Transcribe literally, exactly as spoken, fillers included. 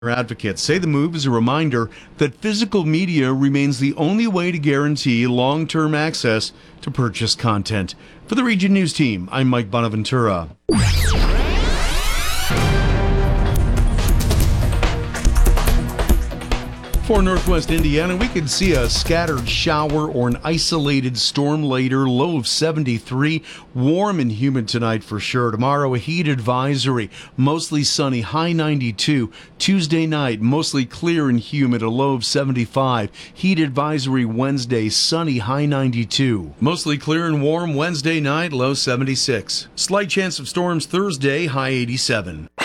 Advocates say the move is a reminder that physical media remains the only way to guarantee long-term access to purchased content. For the Region News Team, I'm Mike Bonaventura. For Northwest Indiana, we could see a scattered shower or an isolated storm later, low of seventy-three. Warm and humid tonight for sure. Tomorrow, a heat advisory, mostly sunny, high ninety-two. Tuesday night, mostly clear and humid, a low of seventy-five. Heat advisory Wednesday, sunny, high ninety-two. Mostly clear and warm Wednesday night, low seventy-six. Slight chance of storms Thursday, high eighty-seven.